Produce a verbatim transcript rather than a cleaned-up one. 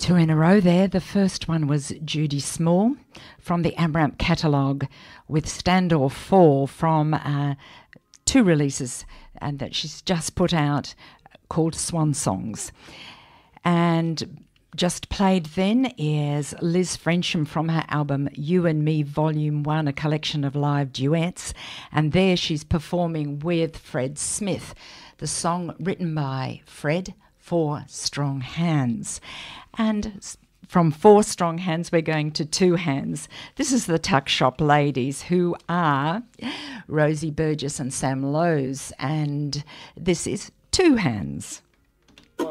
Two in a row there. The first one was Judy Small from the Amaranth catalogue with Standoff four from uh, two releases and that she's just put out called Swan Songs. And just played then is Liz Frensham from her album You and Me Volume one, a collection of live duets. And there she's performing with Fred Smith, the song written by Fred, Four Strong Hands. And from Four Strong Hands, we're going to Two Hands. This is the Tuck Shop Ladies, who are Rosie Burgess and Sam Lowe's. And this is Two Hands.